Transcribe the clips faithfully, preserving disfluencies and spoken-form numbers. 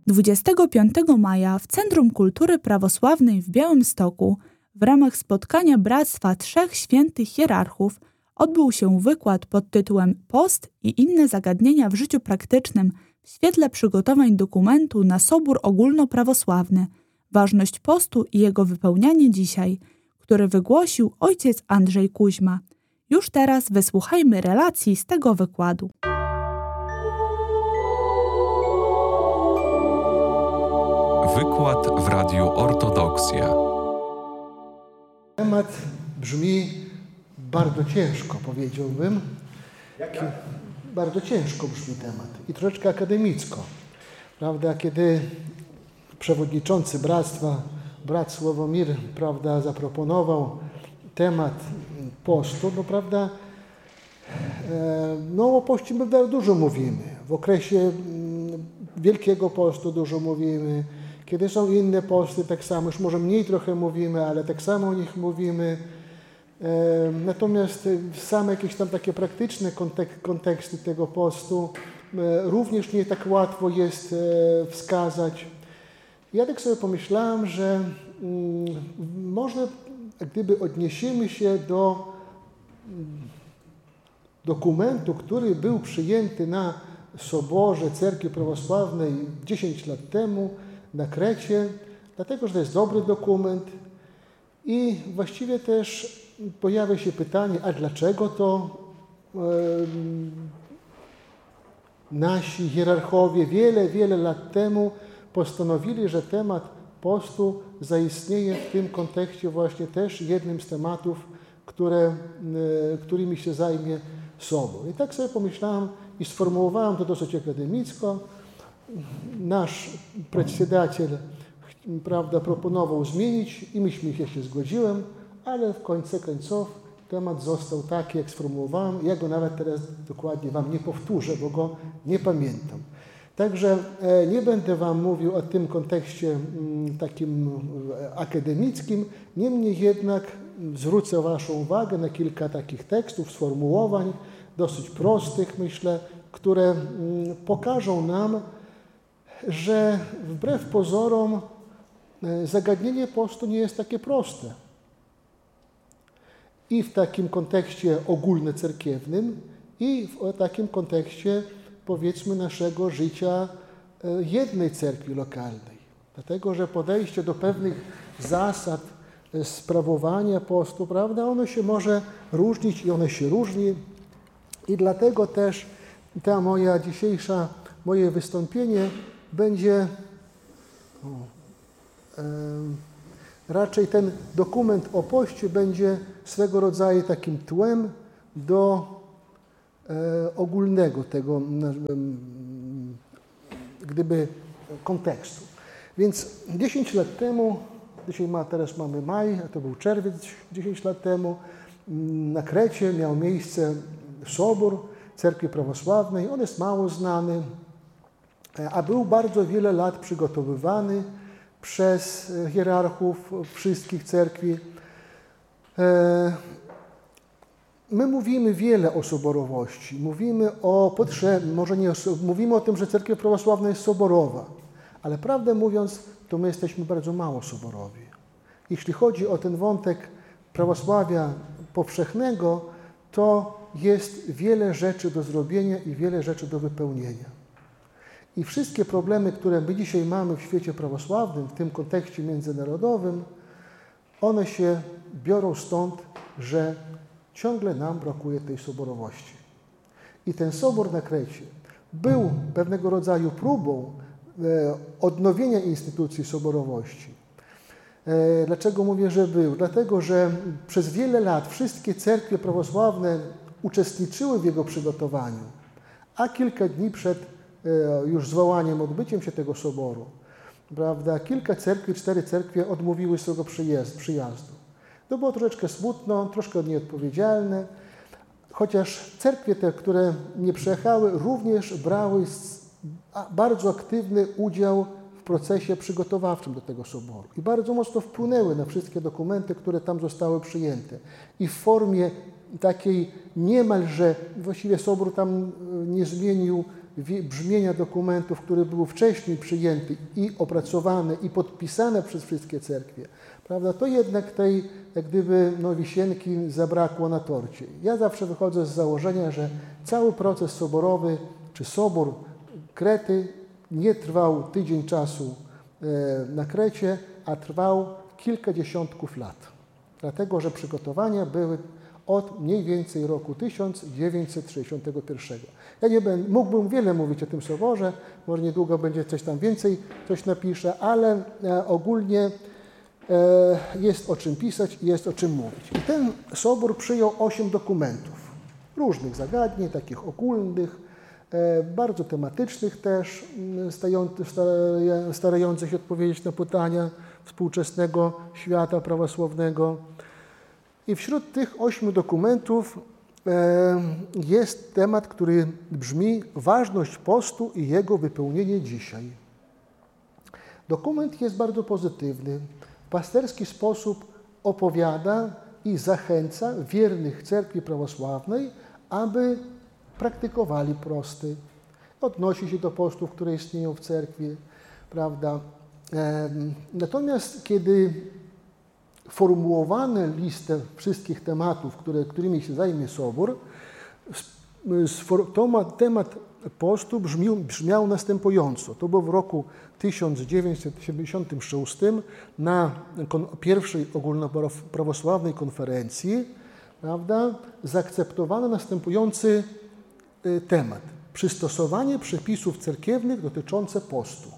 dwudziestego piątego maja w Centrum Kultury Prawosławnej w Białymstoku w ramach spotkania Bractwa Trzech Świętych Hierarchów odbył się wykład pod tytułem Post i inne zagadnienia w życiu praktycznym w świetle przygotowań dokumentu na Sobór Ogólnoprawosławny, ważność postu i jego wypełnianie dzisiaj, który wygłosił ojciec Andrzej Kuźma. Już teraz wysłuchajmy relacji z tego wykładu. Wykład w Radiu Ortodoksja. Temat brzmi bardzo ciężko, powiedziałbym. Jaki? Bardzo ciężko brzmi temat i troszeczkę akademicko. Prawda, kiedy przewodniczący bractwa, brat Sławomir, prawda, zaproponował temat postu, no prawda, no o poście my dużo mówimy. W okresie Wielkiego Postu dużo mówimy. Kiedy są inne posty, tak samo, już może mniej trochę mówimy, ale tak samo o nich mówimy. Natomiast same jakieś tam takie praktyczne kontek- konteksty tego postu również nie tak łatwo jest wskazać. Ja tak sobie pomyślałem, że może gdyby odniesiemy się do dokumentu, który był przyjęty na Soborze Cerkwi Prawosławnej dziesięć lat temu na Krecie, dlatego że to jest dobry dokument i właściwie też pojawia się pytanie, a dlaczego to e, nasi hierarchowie wiele, wiele lat temu postanowili, że temat postu zaistnieje w tym kontekście właśnie też jednym z tematów, które, e, którymi się zajmie Sobór. I tak sobie pomyślałem i sformułowałem to dosyć akademicko. Nasz przedsiędaciel, prawda, proponował zmienić i myśmy się, się zgodziłem, ale w końcu końców temat został taki, jak sformułowałem. Ja go nawet teraz dokładnie Wam nie powtórzę, bo go nie pamiętam. Także e, nie będę Wam mówił o tym kontekście m, takim e, akademickim, niemniej jednak zwrócę Waszą uwagę na kilka takich tekstów, sformułowań, dosyć prostych, myślę, które m, pokażą nam, że wbrew pozorom e, zagadnienie postu nie jest takie proste. I w takim kontekście ogólnocerkiewnym, i w takim kontekście, powiedzmy, naszego życia jednej cerkwi lokalnej. Dlatego, że podejście do pewnych zasad sprawowania postu, prawda, ono się może różnić i ono się różni. I dlatego też ta moja dzisiejsza, moje wystąpienie będzie o, e, raczej ten dokument o poście będzie swego rodzaju takim tłem do e, ogólnego tego, e, gdyby, kontekstu. Więc dziesięć lat temu, dzisiaj ma, teraz mamy maj, a to był czerwiec, dziesięć lat temu, na Krecie miał miejsce Sobór Cerkwi Prawosławnej. On jest mało znany, a był bardzo wiele lat przygotowywany przez hierarchów wszystkich cerkwi. My mówimy wiele o soborowości, mówimy o potrzebie, może nie, mówimy o tym, że Cerkiew Prawosławna jest soborowa, ale prawdę mówiąc, to my jesteśmy bardzo mało soborowi. Jeśli chodzi o ten wątek prawosławia powszechnego, to jest wiele rzeczy do zrobienia i wiele rzeczy do wypełnienia. I wszystkie problemy, które my dzisiaj mamy w świecie prawosławnym, w tym kontekście międzynarodowym, one się biorą stąd, że ciągle nam brakuje tej soborowości. I ten Sobór na Krecie był pewnego rodzaju próbą e, odnowienia instytucji soborowości. E, dlaczego mówię, że był? Dlatego, że przez wiele lat wszystkie cerkwie prawosławne uczestniczyły w jego przygotowaniu, a kilka dni przed już zwołaniem, odbyciem się tego soboru, prawda, kilka cerkwi, cztery cerkwie odmówiły swego przyjazdu. To było troszeczkę smutno, troszkę nieodpowiedzialne, chociaż cerkwie te, które nie przyjechały, również brały bardzo aktywny udział w procesie przygotowawczym do tego soboru i bardzo mocno wpłynęły na wszystkie dokumenty, które tam zostały przyjęte. I w formie takiej niemalże, właściwie sobór tam nie zmienił brzmienia dokumentów, które były wcześniej przyjęte i opracowane i podpisane przez wszystkie cerkwie, prawda, to jednak tej jak gdyby no, wisienki zabrakło na torcie. Ja zawsze wychodzę z założenia, że cały proces soborowy, czy sobór Krety nie trwał tydzień czasu na Krecie, a trwał kilka dziesiątków lat. Dlatego, że przygotowania były od mniej więcej roku tysiąc dziewięćset sześćdziesiątego pierwszego. Ja nie będę, mógłbym wiele mówić o tym soborze, może niedługo będzie coś tam więcej, coś napiszę, ale e, ogólnie e, jest o czym pisać i jest o czym mówić. I ten sobór przyjął osiem dokumentów, różnych zagadnień, takich ogólnych, e, bardzo tematycznych też, starających się odpowiedzieć na pytania współczesnego świata prawosławnego. I wśród tych ośmiu dokumentów e, jest temat, który brzmi ważność postu i jego wypełnienie dzisiaj. Dokument jest bardzo pozytywny. W pasterski sposób opowiada i zachęca wiernych cerkwi prawosławnej, aby praktykowali posty. Odnosi się do postów, które istnieją w cerkwi, prawda? E, natomiast kiedy formułowano listę wszystkich tematów, które, którymi się zajmie Sobór, temat postu brzmiał, brzmiał następująco. To było w roku tysiąc dziewięćset siedemdziesiątym szóstym na pierwszej ogólnoprawosławnej konferencji, prawda, zaakceptowano następujący temat. Przystosowanie przepisów cerkiewnych dotyczące postu.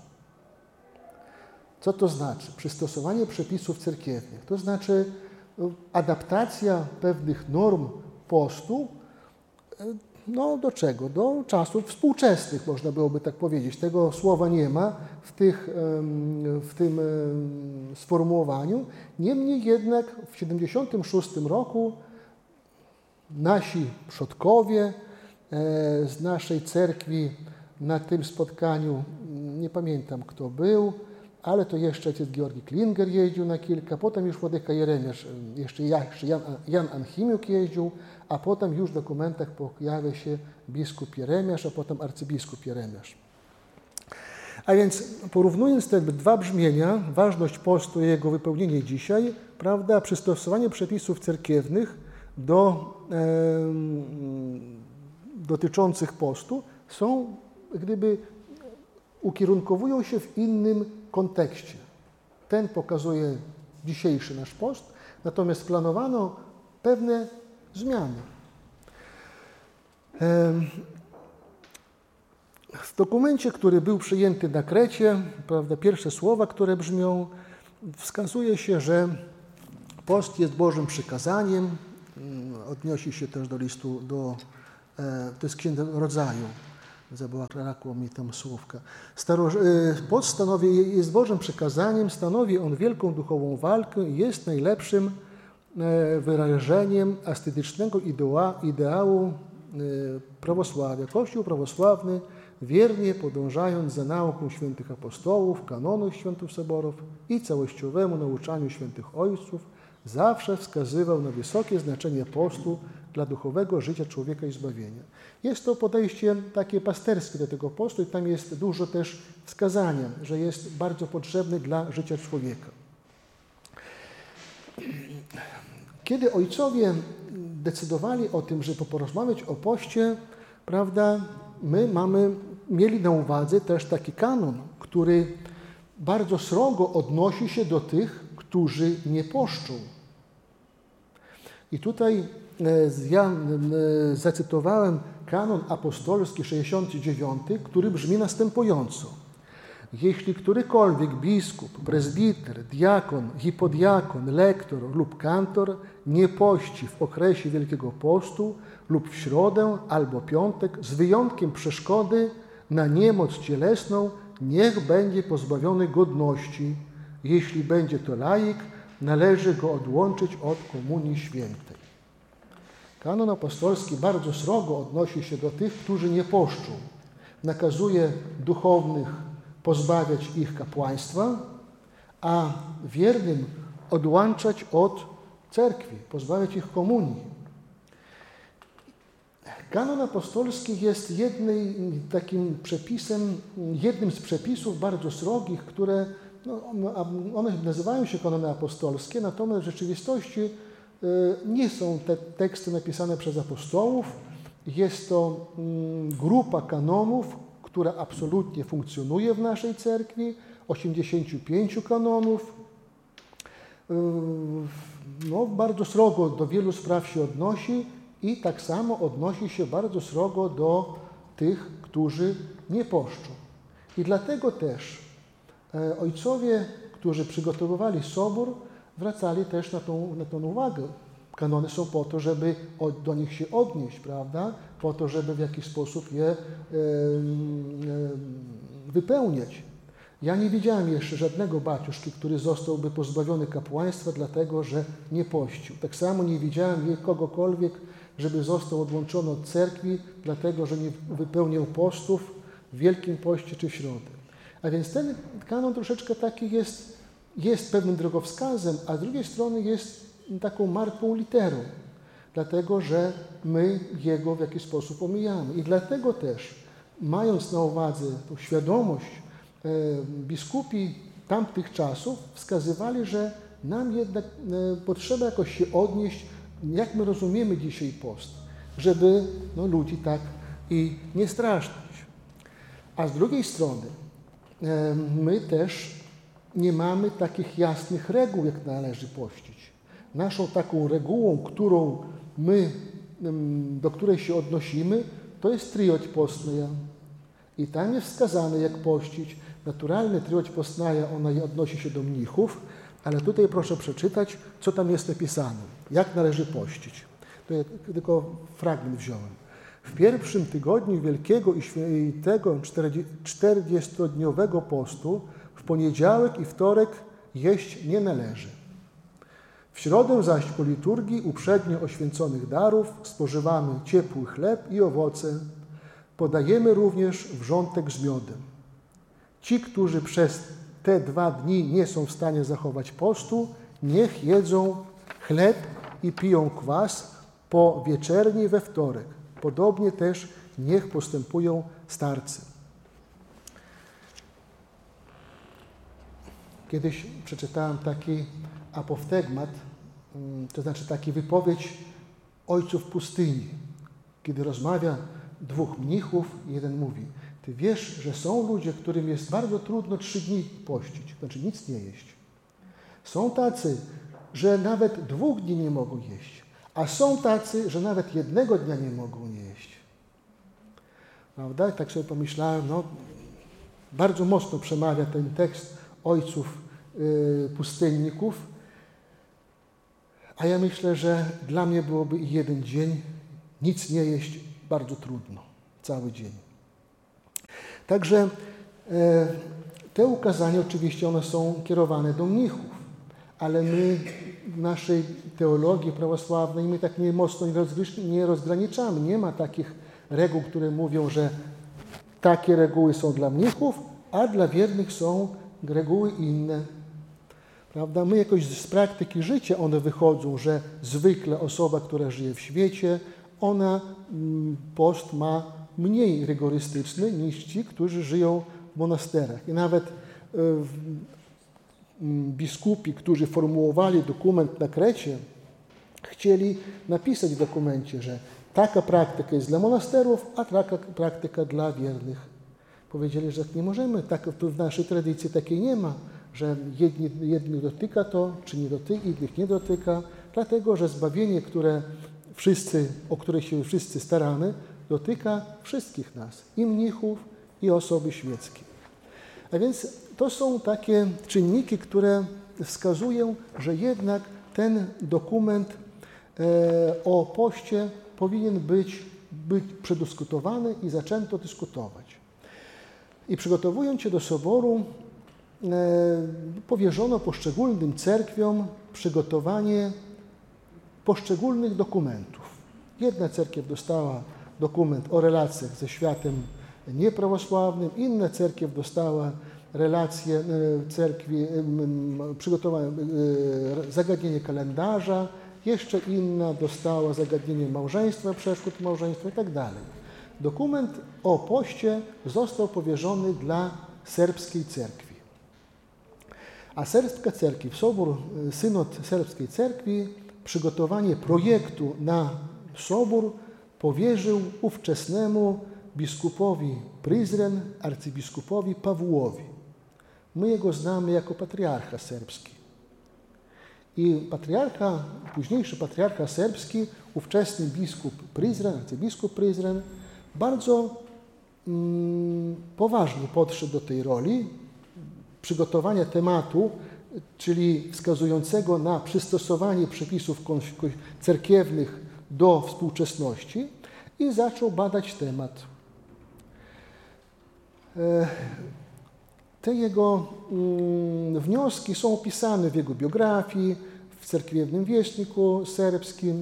Co to znaczy? Przystosowanie przepisów cerkiewnych. To znaczy adaptacja pewnych norm postu, no do czego? Do czasów współczesnych, można byłoby tak powiedzieć. Tego słowa nie ma w, tych, w tym sformułowaniu. Niemniej jednak w tysiąc dziewięćset siedemdziesiątym szóstym roku nasi przodkowie z naszej cerkwi na tym spotkaniu, nie pamiętam kto był, ale to jeszcze ojciec Georgi Klinger jeździł na kilka, potem już włodyka Jeremiasz, jeszcze Jan, Jan Anchimiuk jeździł, a potem już w dokumentach pojawia się biskup Jeremiasz, a potem arcybiskup Jeremiasz. A więc porównując te dwa brzmienia, ważność postu i jego wypełnienie dzisiaj, prawda, przystosowanie przepisów cerkiewnych do, e, dotyczących postu są gdyby ukierunkowują się w innym kontekście. Ten pokazuje dzisiejszy nasz post, natomiast planowano pewne zmiany. W dokumencie, który był przyjęty na Krecie, prawda, pierwsze słowa, które brzmią, wskazuje się, że post jest Bożym przykazaniem, odnosi się też do listu, do, to jest Księga Rodzaju. Zabrakło mi tam słówka. Staro, post stanowi, jest Bożym przykazaniem, stanowi on wielką duchową walkę i jest najlepszym wyrażeniem ascetycznego ideału prawosławia. Kościół prawosławny, wiernie podążając za nauką świętych apostołów, kanonów świętych soborów i całościowemu nauczaniu świętych ojców, zawsze wskazywał na wysokie znaczenie postu dla duchowego życia człowieka i zbawienia. Jest to podejście takie pasterskie do tego postu i tam jest dużo też wskazania, że jest bardzo potrzebny dla życia człowieka. Kiedy ojcowie decydowali o tym, żeby porozmawiać o poście, prawda, my mamy, mieli na uwadze też taki kanon, który bardzo srogo odnosi się do tych, którzy nie poszczą. I tutaj ja zacytowałem kanon apostolski sześćdziesiąty dziewiąty, który brzmi następująco. Jeśli którykolwiek biskup, prezbiter, diakon, hipodiakon, lektor lub kantor nie pości w okresie Wielkiego Postu lub w środę albo piątek, z wyjątkiem przeszkody na niemoc cielesną, niech będzie pozbawiony godności. Jeśli będzie to laik, należy go odłączyć od komunii świętej. Kanon apostolski bardzo srogo odnosi się do tych, którzy nie poszczą. Nakazuje duchownych pozbawiać ich kapłaństwa, a wiernym odłączać od cerkwi, pozbawiać ich komunii. Kanon apostolski jest jednej, takim przepisem, jednym z przepisów bardzo srogich, które no, one nazywają się kanony apostolskie, natomiast w rzeczywistości nie są te teksty napisane przez apostołów. Jest to grupa kanonów, która absolutnie funkcjonuje w naszej cerkwi, osiemdziesięciu pięciu kanonów. No, bardzo srogo do wielu spraw się odnosi i tak samo odnosi się bardzo srogo do tych, którzy nie poszczą. I dlatego też ojcowie, którzy przygotowywali sobór, zwracali też na tą, na tą uwagę. Kanony są po to, żeby od, do nich się odnieść, prawda? Po to, żeby w jakiś sposób je e, e, wypełniać. Ja nie widziałem jeszcze żadnego baciuszki, który zostałby pozbawiony kapłaństwa, dlatego że nie pościł. Tak samo nie widziałem kogokolwiek, żeby został odłączony od cerkwi, dlatego że nie wypełniał postów w Wielkim Poście czy w Środę. A więc ten kanon troszeczkę taki jest, jest pewnym drogowskazem, a z drugiej strony jest taką martwą literą, dlatego że my jego w jakiś sposób omijamy. I dlatego też, mając na uwadze tą świadomość, e, biskupi tamtych czasów wskazywali, że nam jednak e, potrzeba jakoś się odnieść, jak my rozumiemy dzisiaj post, żeby no, ludzi tak i nie straszyć. A z drugiej strony e, my też nie mamy takich jasnych reguł, jak należy pościć. Naszą taką regułą, którą my, do której się odnosimy, to jest trioć postnaja. I tam jest wskazane, jak pościć. Naturalny trioć postnaja, ona odnosi się do mnichów, ale tutaj proszę przeczytać, co tam jest napisane, jak należy pościć. To ja tylko fragment wziąłem. W pierwszym tygodniu wielkiego i świętego czterdziestodniowego postu w poniedziałek i wtorek jeść nie należy. W środę zaś po liturgii uprzednio oświęconych darów spożywamy ciepły chleb i owoce. Podajemy również wrzątek z miodem. Ci, którzy przez te dwa dni nie są w stanie zachować postu, niech jedzą chleb i piją kwas po wieczerni we wtorek. Podobnie też niech postępują starcy. Kiedyś przeczytałem taki apoftegmat, to znaczy taki wypowiedź ojców pustyni, kiedy rozmawia dwóch mnichów i jeden mówi: ty wiesz, że są ludzie, którym jest bardzo trudno trzy dni pościć, znaczy nic nie jeść. Są tacy, że nawet dwóch dni nie mogą jeść, a są tacy, że nawet jednego dnia nie mogą jeść. Prawda? I tak sobie pomyślałem, no bardzo mocno przemawia ten tekst ojców yy, pustelników, a ja myślę, że dla mnie byłoby i jeden dzień nic nie jeść bardzo trudno, cały dzień. Także e, te ukazania oczywiście one są kierowane do mnichów, ale my w naszej teologii prawosławnej my tak nie mocno nie rozgraniczamy. Nie ma takich reguł, które mówią, że takie reguły są dla mnichów, a dla wiernych są reguły inne. Prawda? My jakoś z praktyki życia one wychodzą, że zwykle osoba, która żyje w świecie, ona post ma mniej rygorystyczny niż ci, którzy żyją w monasterach. I nawet biskupi, którzy formułowali dokument na Krecie, chcieli napisać w dokumencie, że taka praktyka jest dla monasterów, a taka praktyka dla wiernych. Powiedzieli, że nie możemy, tak w naszej tradycji takiej nie ma, że jedni, jednych dotyka to, czy nie dotyka, innych nie dotyka, dlatego że zbawienie, które wszyscy, o które się wszyscy staramy, dotyka wszystkich nas, i mnichów, i osoby świeckie. A więc to są takie czynniki, które wskazują, że jednak ten dokument e, o poście powinien być, być przedyskutowany i zaczęto dyskutować. I przygotowując się do soboru, e, powierzono poszczególnym cerkwiom przygotowanie poszczególnych dokumentów. Jedna cerkiew dostała dokument o relacjach ze światem nieprawosławnym, inna cerkiew dostała relacje cerkwi, przygotowanie, zagadnienie kalendarza, jeszcze inna dostała zagadnienie małżeństwa, przeszkód małżeństwa i tak dalej. Dokument o poście został powierzony dla serbskiej cerkwi. A serbska cerkiew, Sobór, synod serbskiej cerkwi, przygotowanie projektu na sobór powierzył ówczesnemu biskupowi Prizren, arcybiskupowi Pawłowi. My jego znamy jako patriarcha serbski. I patriarcha, późniejszy patriarcha serbski, ówczesny biskup Prizren, arcybiskup Prizren, bardzo mm, poważnie podszedł do tej roli przygotowania tematu, czyli wskazującego na przystosowanie przepisów cerkiewnych do współczesności i zaczął badać temat. Te jego mm, wnioski są opisane w jego biografii, w cerkiewnym wieśniku serbskim.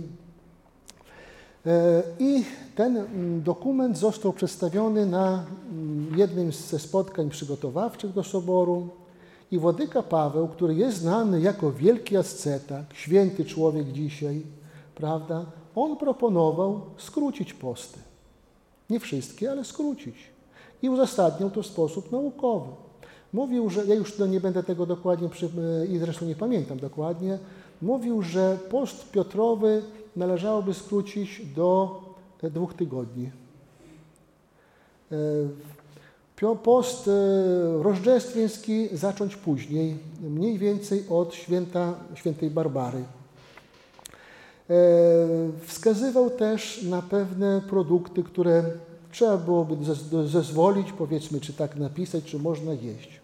I ten dokument został przedstawiony na jednym ze spotkań przygotowawczych do Soboru i Władyka Paweł, który jest znany jako wielki asceta, święty człowiek dzisiaj, prawda, on proponował skrócić posty. Nie wszystkie, ale skrócić. I uzasadniał to w sposób naukowy. Mówił, że, ja już nie będę tego dokładnie, przy, i zresztą nie pamiętam dokładnie, mówił, że post Piotrowy należałoby skrócić do dwóch tygodni. Post rożdżestwiński zacząć później, mniej więcej od święta, świętej Barbary. Wskazywał też na pewne produkty, które trzeba byłoby zezwolić, powiedzmy, czy tak napisać, czy można jeść.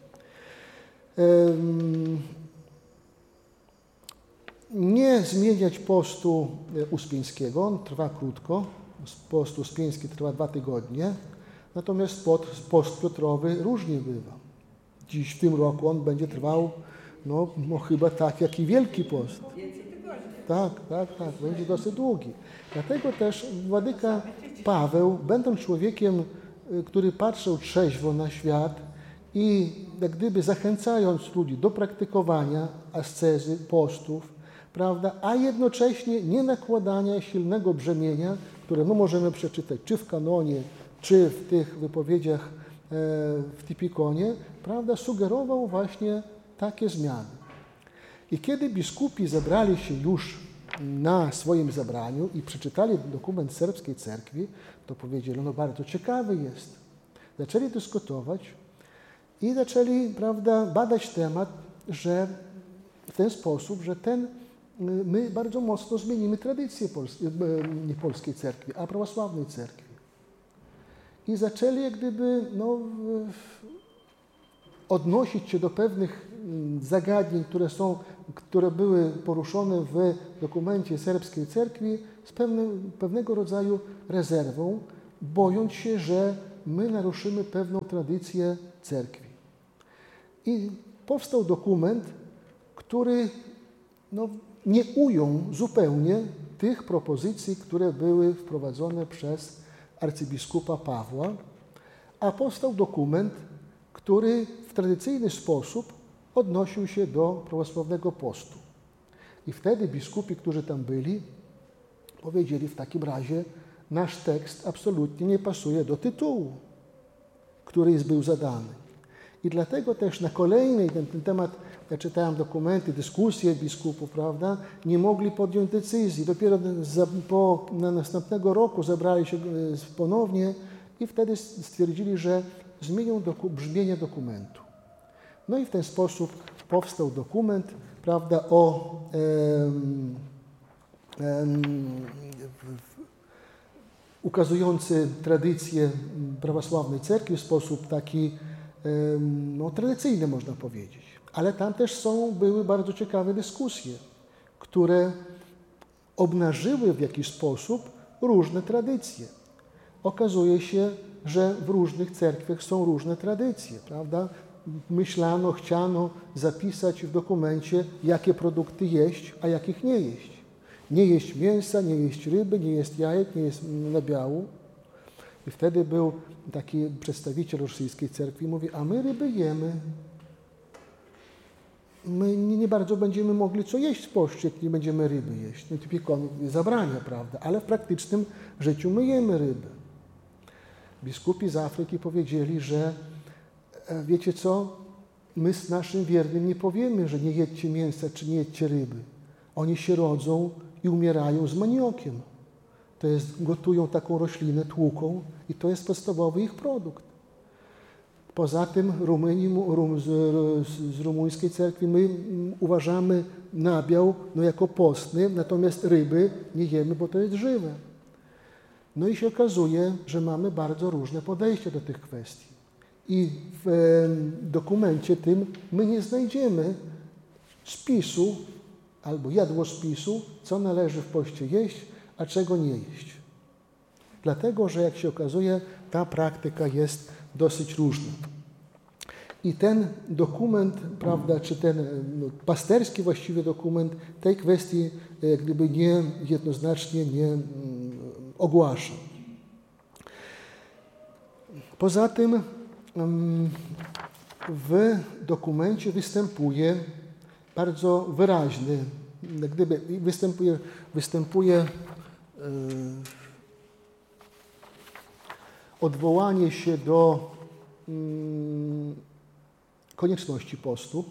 Nie zmieniać postu uspieńskiego, on trwa krótko, post uspieński trwa dwa tygodnie, natomiast post Piotrowy różnie bywa. Dziś w tym roku on będzie trwał, no, no chyba tak jak i Wielki Post. Tak, tak, tak, będzie dosyć długi. Dlatego też Władyka Paweł, będąc człowiekiem, który patrzył trzeźwo na świat i jak gdyby zachęcając ludzi do praktykowania ascezy, postów, prawda, a jednocześnie nie nakładania silnego brzemienia, które my możemy przeczytać czy w kanonie, czy w tych wypowiedziach e, w Typikonie, prawda, sugerował właśnie takie zmiany. I kiedy biskupi zebrali się już na swoim zebraniu i przeczytali dokument serbskiej cerkwi, to powiedzieli, no bardzo ciekawy jest. Zaczęli dyskutować i zaczęli, prawda, badać temat, że w ten sposób, że ten, my bardzo mocno zmienimy tradycję polskiej, nie polskiej cerkwi, a prawosławnej cerkwi. I zaczęli jak gdyby no, odnosić się do pewnych zagadnień, które są, które były poruszone w dokumencie serbskiej cerkwi z pewnym, pewnego rodzaju rezerwą, bojąc się, że my naruszymy pewną tradycję cerkwi. I powstał dokument, który no, nie ujął zupełnie tych propozycji, które były wprowadzone przez arcybiskupa Pawła, a powstał dokument, który w tradycyjny sposób odnosił się do prawosławnego postu. I wtedy biskupi, którzy tam byli, powiedzieli w takim razie, nasz tekst absolutnie nie pasuje do tytułu, który był zadany. I dlatego też na kolejnej, ten, ten temat, ja czytałem dokumenty, dyskusje biskupów, prawda, nie mogli podjąć decyzji. Dopiero za, po na następnego roku zebrali się ponownie i wtedy stwierdzili, że zmienią doku, brzmienie dokumentu. No i w ten sposób powstał dokument, prawda, o em, em, ukazujący tradycję prawosławnej cerkwi w sposób taki em, no, tradycyjny, można powiedzieć. Ale tam też są, były bardzo ciekawe dyskusje, które obnażyły w jakiś sposób różne tradycje. Okazuje się, że w różnych cerkwiach są różne tradycje, prawda? Myślano, chciano zapisać w dokumencie, jakie produkty jeść, a jakich nie jeść. Nie jeść mięsa, nie jeść ryby, nie jeść jajek, nie jeść nabiału. I wtedy był taki przedstawiciel rosyjskiej cerkwi i mówi, a my ryby jemy. my nie, nie bardzo będziemy mogli co jeść w poście, jak nie będziemy ryby jeść. No typikon nie zabrania, prawda, ale w praktycznym życiu my jemy ryby. Biskupi z Afryki powiedzieli, że wiecie co, my z naszym wiernym nie powiemy, że nie jedźcie mięsa czy nie jedźcie ryby. Oni się rodzą i umierają z maniokiem. To jest, gotują taką roślinę, tłuką i to jest podstawowy ich produkt. Poza tym Rumyni, rum, z, z rumuńskiej cerkwi my uważamy nabiał no, jako postny, natomiast ryby nie jemy, bo to jest żywe. No i się okazuje, że mamy bardzo różne podejście do tych kwestii. I w e, dokumencie tym my nie znajdziemy spisu albo jadłospisu, co należy w poście jeść, a czego nie jeść. Dlatego, że jak się okazuje, ta praktyka jest dosyć różna. I ten dokument, prawda, czy ten no, pasterski właściwie dokument tej kwestii jak gdyby nie jednoznacznie nie mm, ogłasza. Poza tym mm, w dokumencie występuje bardzo wyraźny, jak gdyby występuje, występuje yy, odwołanie się do mm, konieczności postu,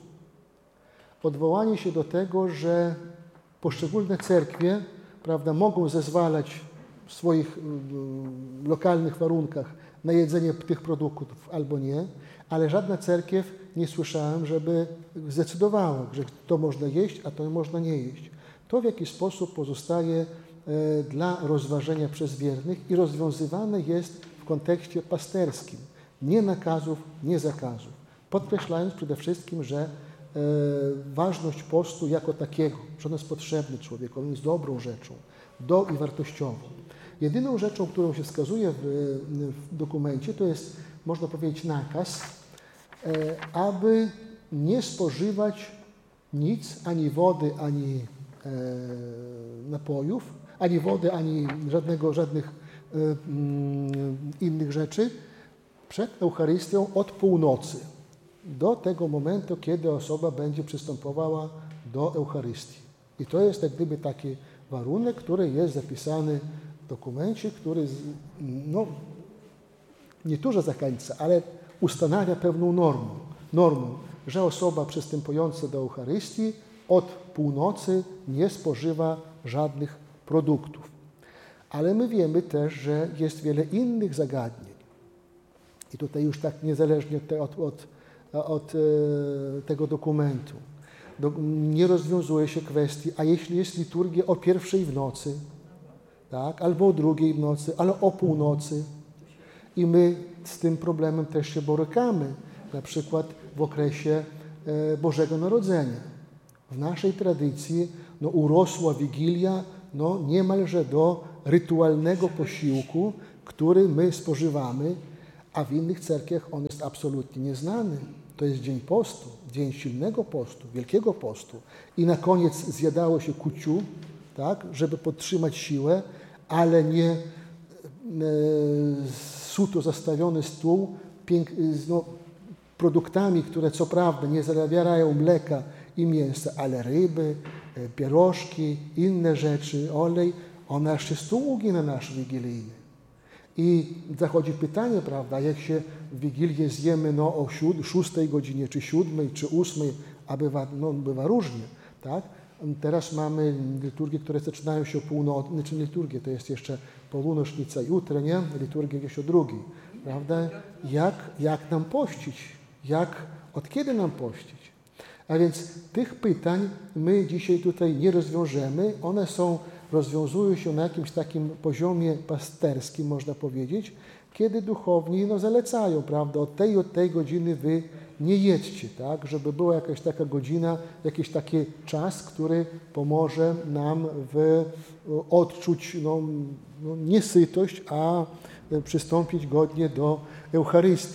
odwołanie się do tego, że poszczególne cerkwie, prawda, mogą zezwalać w swoich y, lokalnych warunkach na jedzenie tych produktów albo nie, ale żadna cerkiew nie słyszałem, żeby zdecydowała, że to można jeść, a to można nie jeść. To w jakiś sposób pozostaje y, dla rozważenia przez wiernych i rozwiązywane jest w kontekście pasterskim. Nie nakazów, nie zakazów. Podkreślając przede wszystkim, że e, ważność postu jako takiego, że on jest potrzebny człowiekowi, on jest dobrą rzeczą, do i wartościową. Jedyną rzeczą, którą się wskazuje w, w dokumencie, to jest, można powiedzieć, nakaz, e, aby nie spożywać nic, ani wody, ani e, napojów, ani wody, ani żadnego, żadnych e, mm, innych rzeczy przed Eucharystią od północy do tego momentu, kiedy osoba będzie przystępowała do Eucharystii. I to jest jak gdyby taki warunek, który jest zapisany w dokumencie, który no, nie to, że zachęca, ale ustanawia pewną normę, normę, że osoba przystępująca do Eucharystii od północy nie spożywa żadnych produktów. Ale my wiemy też, że jest wiele innych zagadnień. I tutaj już tak niezależnie od, od, od e, tego dokumentu do, nie rozwiązuje się kwestii, a jeśli jest liturgia o pierwszej w nocy, tak, albo o drugiej w nocy, ale o północy. I my z tym problemem też się borykamy, na przykład w okresie e, Bożego Narodzenia. W naszej tradycji no, urosła Wigilia no, niemalże do rytualnego posiłku, który my spożywamy, a w innych cerkwiach on jest absolutnie nieznany. To jest dzień postu, dzień silnego postu, wielkiego postu. I na koniec zjadało się kuciu, tak, żeby podtrzymać siłę, ale nie e, suto zastawiony stół pięk, no, produktami, które co prawda nie zawierają mleka i mięsa, ale ryby, e, pierożki, inne rzeczy, olej. Ona aż się stół ugina nasz wigilijny. I zachodzi pytanie, prawda, jak się w Wigilię zjemy no, o szóstej godzinie, czy siódmej, czy ósmej, a bywa, no, bywa różnie, tak? Teraz mamy liturgie, które zaczynają się o północy, znaczy liturgie, to jest jeszcze północznica jutro, nie? Liturgia gdzieś o drugiej, prawda? Jak, jak nam pościć? Jak, od kiedy nam pościć? A więc tych pytań my dzisiaj tutaj nie rozwiążemy, one są rozwiązują się na jakimś takim poziomie pasterskim, można powiedzieć, kiedy duchowni no, zalecają, prawda, od tej od tej godziny wy nie jedźcie, tak, żeby była jakaś taka godzina, jakiś taki czas, który pomoże nam w odczuć no, no, nie sytość, a przystąpić godnie do Eucharystii.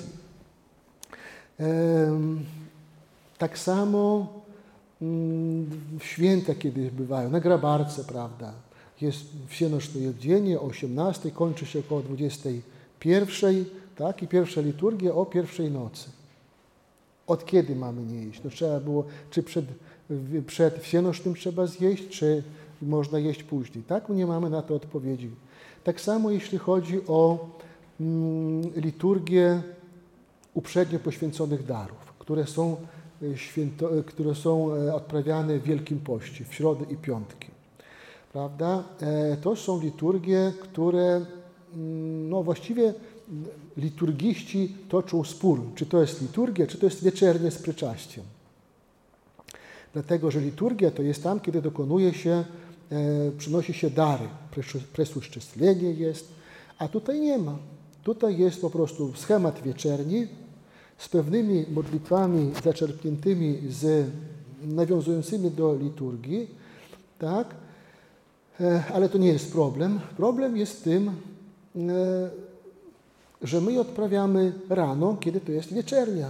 Ehm, tak samo w święta kiedyś bywają, na Grabarce, prawda, jest wsienoczne jedzenie o osiemnastej, kończy się około dwudziestej pierwszej, tak, i pierwsza liturgia o pierwszej nocy. Od kiedy mamy nie jeść? No trzeba było, czy przed, przed wsienocznym trzeba zjeść, czy można jeść później? Tak? Nie mamy na to odpowiedzi. Tak samo jeśli chodzi o mm, liturgię uprzednio poświęconych darów, które są, święto, które są odprawiane w Wielkim Poście, w środę i piątki. Prawda? To są liturgie, które no właściwie liturgiści toczą spór, czy to jest liturgia, czy to jest wieczernie z pryczastiem. Dlatego, że liturgia to jest tam, kiedy dokonuje się, e, przynosi się dary, presuszczęśliwienie jest, a tutaj nie ma. Tutaj jest po prostu schemat wieczerni z pewnymi modlitwami zaczerpniętymi, z, nawiązującymi do liturgii, tak? E, ale to nie jest problem. Problem jest w tym, e, że my odprawiamy rano, kiedy to jest wieczernia.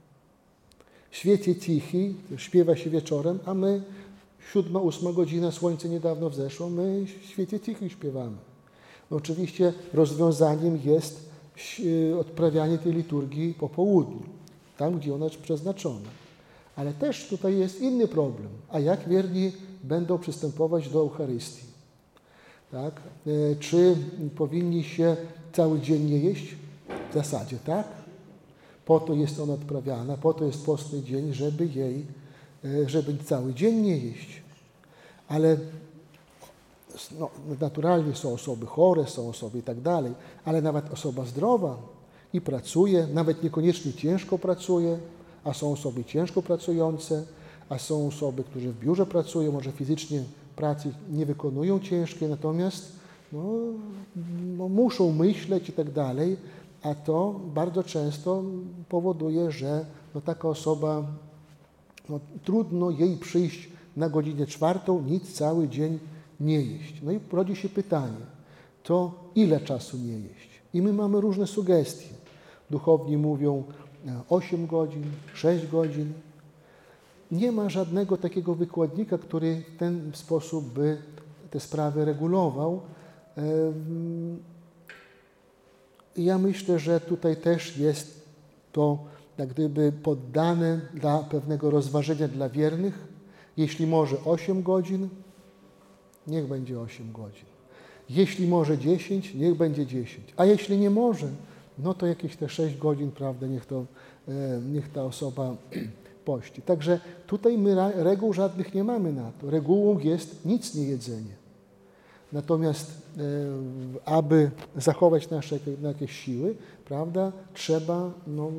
Świecie cichy, śpiewa się wieczorem, a my siódma, ósma godzina, słońce niedawno wzeszło, my świecie cichy śpiewamy. No oczywiście rozwiązaniem jest odprawianie tej liturgii po południu, tam gdzie ona jest przeznaczona. Ale też tutaj jest inny problem. A jak wierni będą przystępować do Eucharystii? Tak? Czy powinni się cały dzień nie jeść? W zasadzie tak. Po to jest ona odprawiana, po to jest postny dzień, żeby jej, żeby cały dzień nie jeść. Ale no, naturalnie są osoby chore, są osoby i tak dalej, ale nawet osoba zdrowa i pracuje, nawet niekoniecznie ciężko pracuje, a są osoby ciężko pracujące, a są osoby, które w biurze pracują, może fizycznie pracy nie wykonują ciężkiej, natomiast no, no, muszą myśleć i tak dalej, a to bardzo często powoduje, że no, taka osoba, no, trudno jej przyjść na godzinę czwartą, nic cały dzień nie jeść. No i rodzi się pytanie, to ile czasu nie jeść? I my mamy różne sugestie. Duchowni mówią osiem godzin, sześć godzin. Nie ma żadnego takiego wykładnika, który w ten sposób by te sprawy regulował. Ja myślę, że tutaj też jest to jak gdyby poddane dla pewnego rozważenia dla wiernych. Jeśli może osiem godzin, niech będzie osiem godzin. Jeśli może dziesięć, niech będzie dziesięć. A jeśli nie może, no to jakieś te sześć godzin, prawda, niech, to, niech ta osoba pości. Także tutaj my reguł żadnych nie mamy na to. Regułą jest nic nie jedzenie. Natomiast aby zachować nasze jakieś siły, prawda, trzeba no,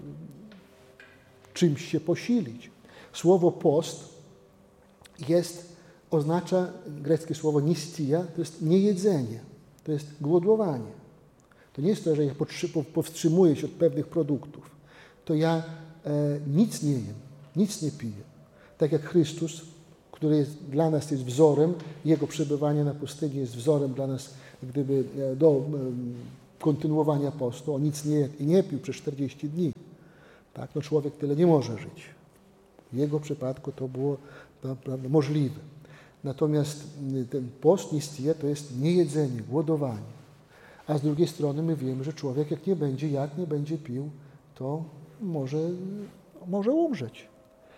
czymś się posilić. Słowo post jest, oznacza greckie słowo nistia, to jest niejedzenie, to jest głodłowanie. To nie jest to, że ja powstrzymuję się od pewnych produktów. To ja e, nic nie jem, nic nie piję. Tak jak Chrystus, który jest, dla nas jest wzorem, Jego przebywanie na pustyni jest wzorem dla nas, gdyby do e, kontynuowania postu. On nic nie jadł i nie pił przez czterdzieści dni. Tak? No człowiek tyle nie może żyć. W jego przypadku to było prawda, możliwe. Natomiast ten post nistia to jest niejedzenie, głodowanie. A z drugiej strony my wiemy, że człowiek jak nie będzie jadł, nie będzie pił, to może, może umrzeć.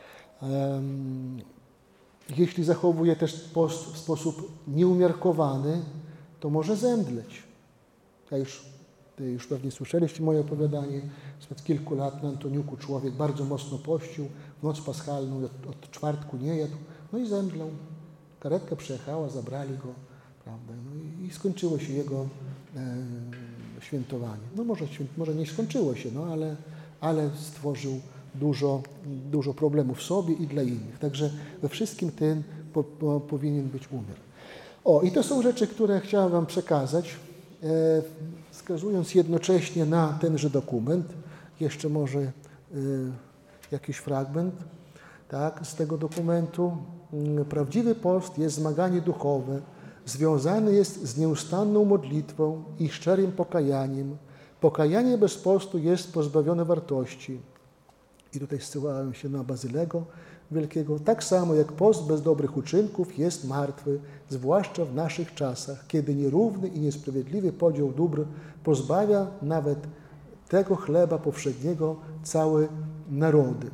Um, jeśli zachowuje też post w sposób nieumiarkowany, to może zemdleć. Ja już, już pewnie słyszeliście moje opowiadanie. Sprzed kilku lat na Antoniuku człowiek bardzo mocno pościł, w noc paschalną od, od czwartku nie jadł, no i zemdlał. Karetka przyjechała, zabrali go, prawda, no i, i skończyło się jego e, świętowanie. No może, może nie skończyło się, no ale, ale stworzył dużo, dużo problemów sobie i dla innych. Także we wszystkim tym po, po, powinien być umiar. O, i to są rzeczy, które chciałem Wam przekazać, e, wskazując jednocześnie na tenże dokument. Jeszcze może e, jakiś fragment, tak, z tego dokumentu. Prawdziwy post jest zmaganie duchowe, związany jest z nieustanną modlitwą i szczerym pokajaniem. Pokajanie bez postu jest pozbawione wartości. I tutaj zsyłałem się na Bazylego Wielkiego. Tak samo jak post bez dobrych uczynków jest martwy, zwłaszcza w naszych czasach, kiedy nierówny i niesprawiedliwy podział dóbr pozbawia nawet tego chleba powszedniego cały narody.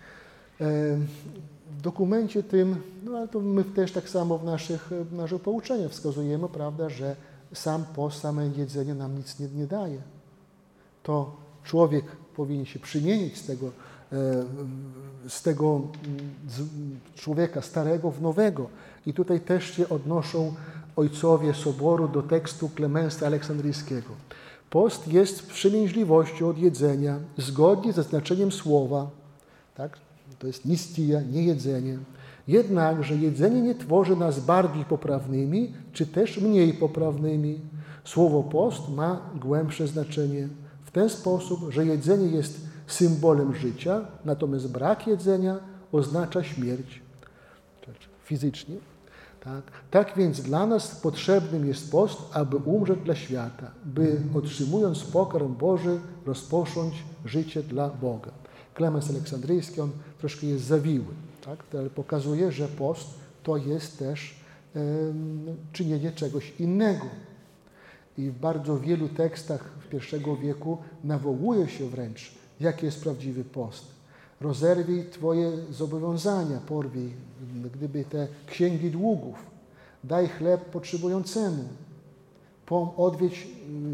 W dokumencie tym, no ale to my też tak samo w naszych, w naszych pouczeniach wskazujemy, prawda, że sam post, same jedzenie nam nic nie, nie daje. To człowiek powinien się przymienić z tego, z tego człowieka starego w nowego. I tutaj też się odnoszą ojcowie Soboru do tekstu Klemensa Aleksandryjskiego. Post jest wstrzemięźliwością od jedzenia, zgodnie ze znaczeniem słowa, tak? To jest nistia, nie jedzenie. Jednakże jedzenie nie tworzy nas bardziej poprawnymi, czy też mniej poprawnymi. Słowo post ma głębsze znaczenie w ten sposób, że jedzenie jest symbolem życia, natomiast brak jedzenia oznacza śmierć fizycznie. Tak? Tak więc dla nas potrzebnym jest post, aby umrzeć dla świata, by otrzymując pokarm Boży rozpocząć życie dla Boga. Klemens Aleksandryjski, on troszkę jest zawiły, tak? Ale pokazuje, że post to jest też e, czynienie czegoś innego. I w bardzo wielu tekstach pierwszego wieku nawołuje się wręcz, jaki jest prawdziwy post. Rozerwij Twoje zobowiązania, porwij, gdyby te księgi długów. Daj chleb potrzebującemu. Odwiedź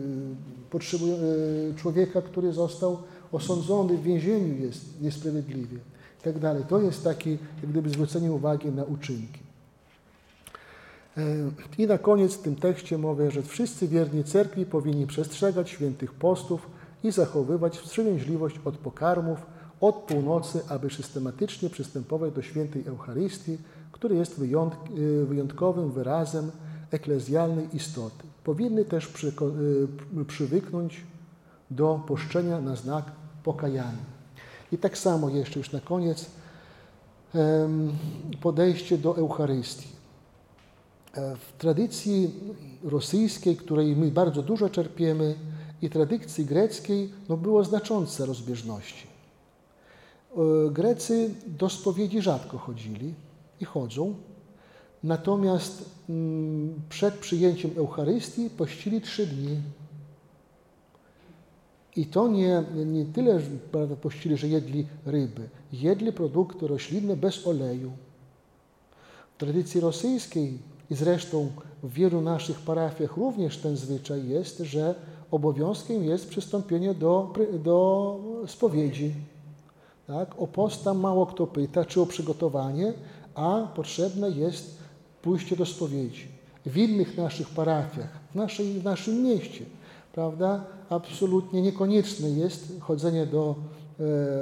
człowieka, który został osądzony, w więzieniu jest niesprawiedliwie i tak dalej. To jest takie, jak gdyby, zwrócenie uwagi na uczynki. I na koniec w tym tekście mówię, że wszyscy wierni cerkwi powinni przestrzegać świętych postów i zachowywać wstrzemięźliwość od pokarmów, od północy, aby systematycznie przystępować do świętej Eucharystii, który jest wyjątkowym wyrazem eklezjalnej istoty. Powinny też przy, przywyknąć do poszczenia na znak pokajania. I tak samo jeszcze już na koniec podejście do Eucharystii. W tradycji rosyjskiej, której my bardzo dużo czerpiemy, i tradycji greckiej, no było znaczące rozbieżności. Grecy do spowiedzi rzadko chodzili i chodzą, natomiast przed przyjęciem Eucharystii pościli trzy dni. I to nie, nie tyle prawda, pościli, że jedli ryby, jedli produkty roślinne bez oleju. W tradycji rosyjskiej i zresztą w wielu naszych parafiach również ten zwyczaj jest, że obowiązkiem jest przystąpienie do, do spowiedzi. Tak? O post tam mało kto pyta, czy o przygotowanie, a potrzebne jest pójście do spowiedzi. W innych naszych parafiach, w, naszej, w naszym mieście, prawda, absolutnie niekonieczne jest chodzenie do e,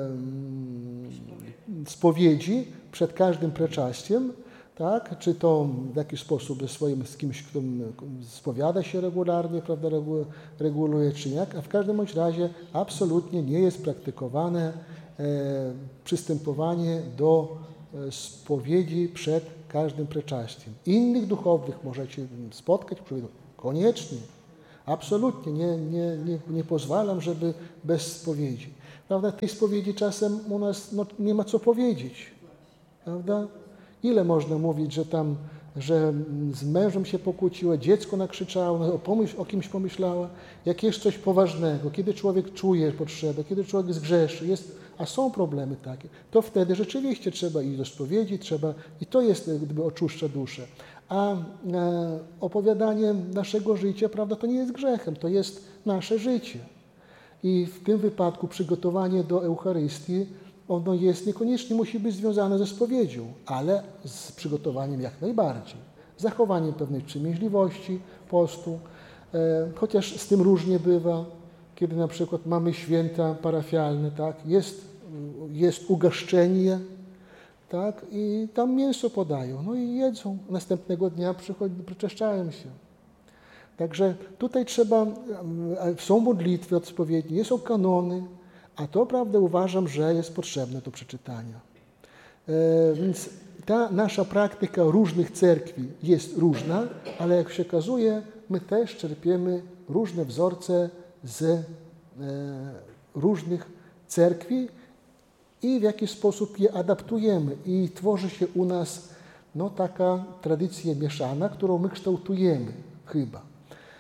spowiedzi przed każdym preczastiem, tak? Czy to w jakiś sposób ze swoim, z kimś, kto spowiada się regularnie, prawda, reguluje, czy jak, a w każdym bądź razie absolutnie nie jest praktykowane e, przystępowanie do e, spowiedzi przed każdym preczastiem. Innych duchownych możecie spotkać, koniecznie, absolutnie, nie, nie, nie, nie pozwalam, żeby bez spowiedzi. Prawda, tej spowiedzi czasem u nas no, nie ma co powiedzieć, prawda? Ile można mówić, że tam, że z mężem się pokłóciła, dziecko nakrzyczało, o, pomyśl, o kimś pomyślała, jak jest coś poważnego, kiedy człowiek czuje potrzebę, kiedy człowiek zgrzeszy, jest, a są problemy takie, to wtedy rzeczywiście trzeba iść do spowiedzi, trzeba, i to jest, gdyby oczyszcza duszę. A e, opowiadanie naszego życia, prawda, to nie jest grzechem, to jest nasze życie. I w tym wypadku przygotowanie do Eucharystii, ono jest, niekoniecznie musi być związane ze spowiedzią, ale z przygotowaniem jak najbardziej. Zachowaniem pewnej wstrzemięźliwości postu, e, chociaż z tym różnie bywa, kiedy na przykład mamy święta parafialne, tak, jest, jest ugaszczenie, tak, i tam mięso podają, no i jedzą. Następnego dnia przychodzi, przyczeszczają się. Także tutaj trzeba, są modlitwy odpowiednie, są kanony, a to, prawda, uważam, że jest potrzebne do przeczytania. E, więc ta nasza praktyka różnych cerkwi jest różna, ale jak się okazuje, my też czerpiemy różne wzorce z e, różnych cerkwi i w jakiś sposób je adaptujemy i tworzy się u nas no, taka tradycja mieszana, którą my kształtujemy chyba.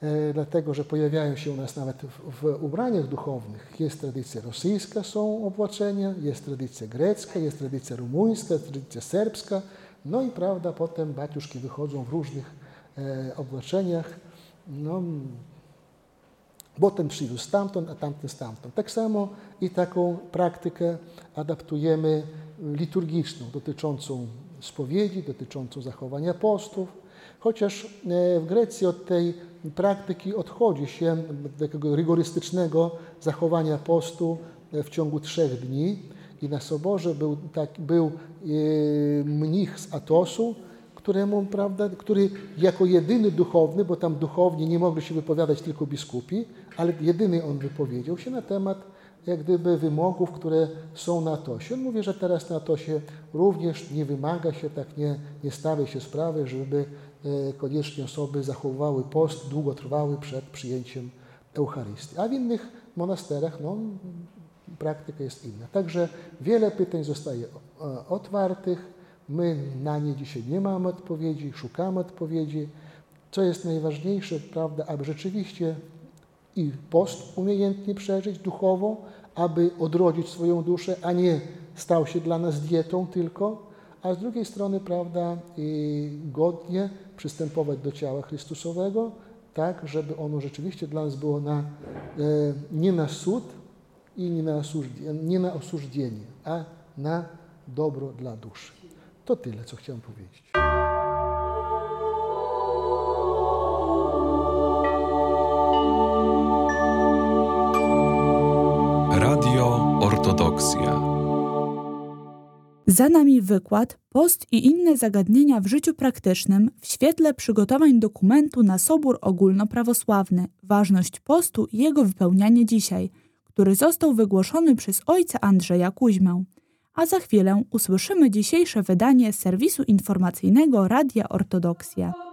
e, dlatego że pojawiają się u nas nawet w, w ubraniach duchownych. Jest tradycja rosyjska, są obłoczenia, jest tradycja grecka, jest tradycja rumuńska, jest tradycja serbska. No i prawda, potem baciuszki wychodzą w różnych e, obłoczeniach. No, bo ten przywiózł stamtąd, a tamten stamtąd. Tak samo i taką praktykę adaptujemy liturgiczną, dotyczącą spowiedzi, dotyczącą zachowania postów. Chociaż w Grecji od tej praktyki odchodzi się do takiego rygorystycznego zachowania postu w ciągu trzech dni. I na soborze był, tak, był mnich z Atosu, któremu, prawda, który jako jedyny duchowny, bo tam duchowni nie mogli się wypowiadać tylko biskupi, ale jedyny on wypowiedział się na temat jak gdyby wymogów, które są na Atosie. On mówi, że teraz na Atosie również nie wymaga się, tak nie, nie stawia się sprawy, żeby e, koniecznie osoby zachowywały post długotrwały przed przyjęciem Eucharystii. A w innych monasterach no, praktyka jest inna. Także wiele pytań zostaje otwartych. My na nie dzisiaj nie mamy odpowiedzi, szukamy odpowiedzi. Co jest najważniejsze, prawda, aby rzeczywiście i post umiejętnie przeżyć duchowo, aby odrodzić swoją duszę, a nie stał się dla nas dietą tylko, a z drugiej strony, prawda, i godnie przystępować do ciała Chrystusowego, tak, żeby ono rzeczywiście dla nas było na, e, nie na sód i nie na, nie na osłużdienie, a na dobro dla duszy. To tyle, co chciałem powiedzieć. Radio Ortodoksja. Za nami wykład Post i inne zagadnienia w życiu praktycznym w świetle przygotowań dokumentu na Sobór Ogólnoprawosławny Ważność postu i jego wypełnianie dzisiaj, który został wygłoszony przez ojca Andrzeja Kuźmę. A za chwilę usłyszymy dzisiejsze wydanie serwisu informacyjnego Radia Ortodoksja.